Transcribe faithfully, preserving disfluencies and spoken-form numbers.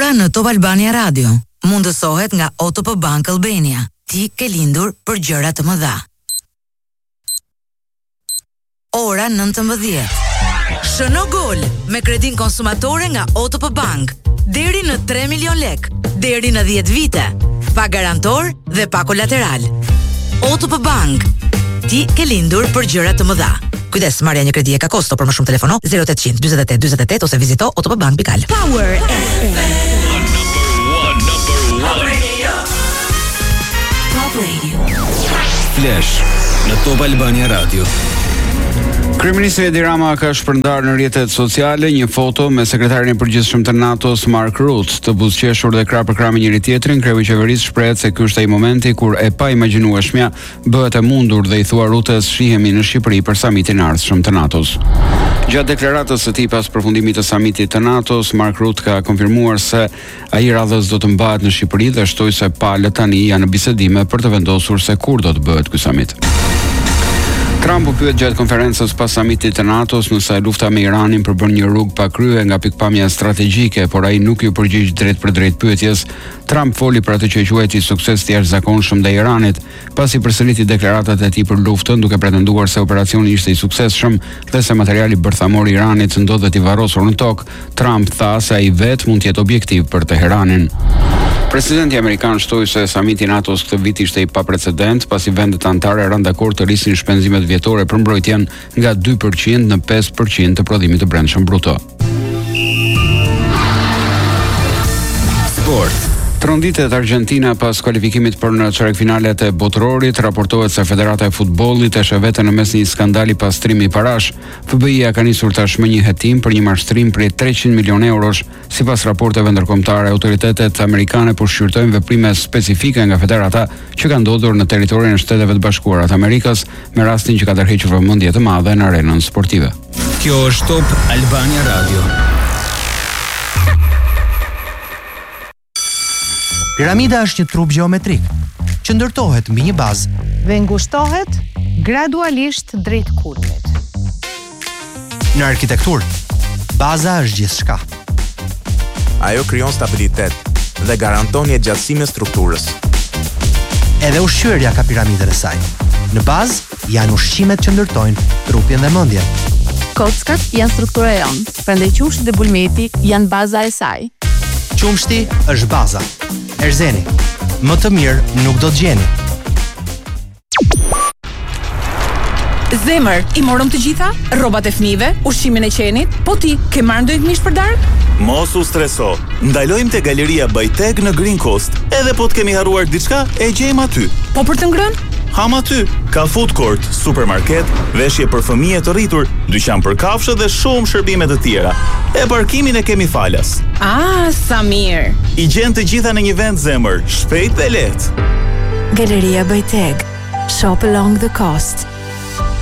Ora në Top Albania Radio. Mundësohet nga O T P Bank Albania. Ti ke lindur për gjëra të mëdha. Ora nëntëmbëdhjetë. Shëno gol me kredin konsumatore nga O T P Bank. Deri në tre milion lek, deri në dhjetë vite. Pa garantor dhe pa kolateral. O T P Bank. Ti ke lindur për gjëra të mëdha. Kujdes, marrja një kredi e ka kosto, për më shumë telefono zero opt zero zero dyzet e tetë dyzet e tetë ose vizito otpbank pikë al. Power F M. Top Radio. Top Radio. Flash në Top Albania Radio. Kryeministri Edi Rama ka shpërndarë në rrjetet sociale një foto me sekretarin e përgjithshëm të NATO-s Mark Rutte, të buzëqeshur dhe krah për krah me njëri tjetrin. Kreu i qeverisë shprehet se ky është ai momenti kur e pa imagjinueshmja bëhet e mundur dhe i thua Rutes shihemi në Shqipëri për samitin e ardhshëm të NATO-s. Gjatë deklaratës së tij pas përfundimit të samitit të NATO-s, Mark Rutte ka konfirmuar se ai radhës do të mbahet në Shqipëri dhe shtoi se palët tani janë në bisedime për të vendosur se kur do të bëhet ky samit. Trump u pyet gjatë konferencës pas samitit të NATO-s nëse lufta me Iranin përbën një rrugë pa krye nga pikpamja strategjike, por ai nuk ju përgjigj drejt për drejt pyetjes. Trump foli për atë që quajti sukses të jashtëzakonshëm ndaj Iranit, pasi përsëriti deklaratat e tij për luftën, duke pretenduar se operacioni ishte i suksesshëm dhe se materiali bërthamor i Iranit ndodhet i varrosur në tokë. Trump tha se ai vetë mund të jetë objektiv për Teheranin. Presidenti amerikan shtoi se samiti i NATO-s këtë vit ishte i paprecedent, pasi vendet anëtare rënë dakord të rrisin shpenzimet vjetore për mbrojtjen nga dy përqind në pesë përqind të prodhimit të brendshëm bruto. Sport. Tronditet Argentina pas kualifikimit për në çerezfinalet e botërorit. Raportohet se Federata e Futbollit e sheh veten në mes një skandali pastrimi parash. F B I-ja ka nisur tashmë një hetim për një mashtrim prej treqind milion eurosh. Sipas raporteve ndërkombëtare, autoritetet amerikane po shqyrtojnë veprime specifike nga Federata që ka ndodhur në territorin e Shteteve të Bashkuara të Amerikës, me rastin që ka tërhequr vëmendje të madhe në arenën sportive. Kjo është Top Albania Radio. Piramida është një trup gjeometrik që ndërtohet mbi një bazë dhe ngushtohet gradualisht drejt kulmit. Në arkitekturë, baza është gjithçka. Ajo krijon stabilitet dhe garanton jetëgjatësimin e strukturës. Edhe ushqyerja ka piramidën e saj. Në bazë janë ushqimet që ndërtojnë trupin dhe mendjen. Kockat janë struktura e jonë, prandaj qumshti dhe bulmeti janë baza e saj. Qumshti është baza. Erzeni, më të mirë nuk do të gjeni. Zemër, i morëm të gjitha? Rrobat e fëmijëve, ushqimin e qenit? Po ti, ke marrë ndonjë mish për darkë? Mos u streso. Ndalojmë te Galeria Bajtek në Green Coast. Edhe po të kemi harruar diçka, e gjejmë aty. Po për të ngrënë? Ham aty. Ka food court, supermarket, veshje për fëmijë të rritur, dyqan për kafshë dhe shumë shërbime të tjera. E parkimin e kemi falas. Ah, sa mirë. I gjen të gjitha në një vend, zemër, shpejt dhe lehtë. Galeria Bajtek. Shop along the coast.